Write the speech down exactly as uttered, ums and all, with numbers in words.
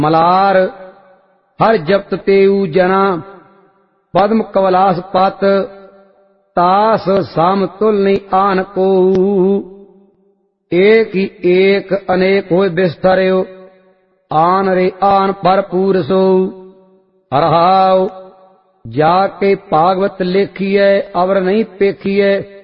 मलार हर जपत तेऊ जना, पद्म कवलास पत तास साम तुल नहीं आन को। एक ही एक अनेक होए बिस्तरियो, आन रे आन भरपूर सो। हरहाओ जाके भागवत लेखिए अवर नहीं पेखिए,